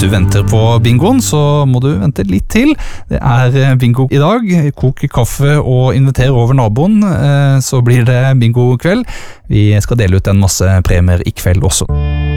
du venter på bingoen, så må du vente litt til. Det bingo i dag. Kok kaffe og inviter over naboen, så blir det bingo kveld. Vi skal dele ut en masse premier i kveld også.